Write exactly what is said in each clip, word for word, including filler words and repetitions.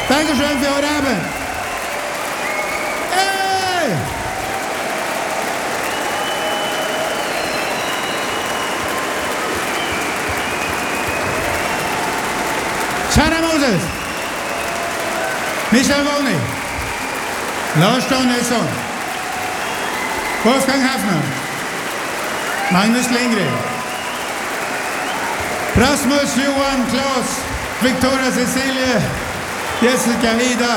Dankeschön für heute Abend. Hey! Chana Moses, Michael Woni, Lars Danielsson, Wolfgang Hafner, Magnus Lindgren, Rasmus Johan Claes, Victoria Cecilie, Jessica Ida,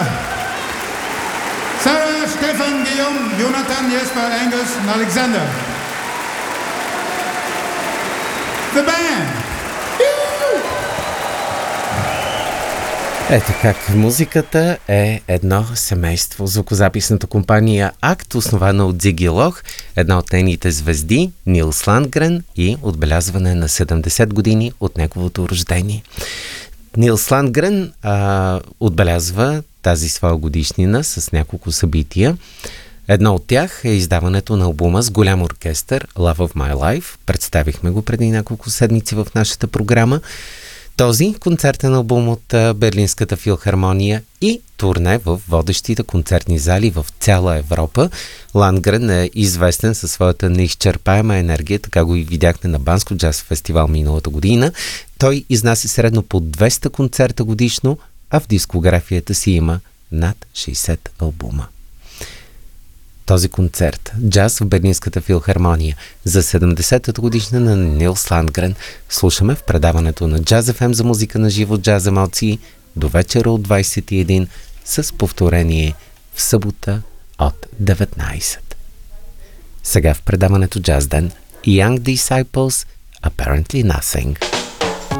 Sarah Stefan Guillaume, Jonathan Jesper Angus and Alexander. The band! Ето как музиката е едно семейство. Звукозаписната компания Акт, основана от Зиги Лох, една от нейните звезди, Нилс Ландгрен, и отбелязване на седемдесет години от неговото рождение. Нилс Ландгрен а, отбелязва тази своя годишнина с няколко събития. Едно от тях е издаването на албума с голям оркестър Love of My Life. Представихме го преди няколко седмици в нашата програма. Този концертен албум от Берлинската филхармония и турне в водещите концертни зали в цяла Европа. Ландгрен е известен със своята неизчерпаема енергия, така го и видяхме на Банско джаз фестивал миналата година. Той изнася средно по двеста концерта годишно, а в дискографията си има над шейсет албума. Този концерт, джаз в Берлинската филхармония, за седемдесетата годишна на Нилс Ландгрен, слушаме в предаването на Jazz еф ем за музика на живо, джаз емоции, до вечера от двайсет и един, с повторение в събота от деветнайсет. Сега в предаването Jazz Ден, Young Disciples, Apparently Nothing.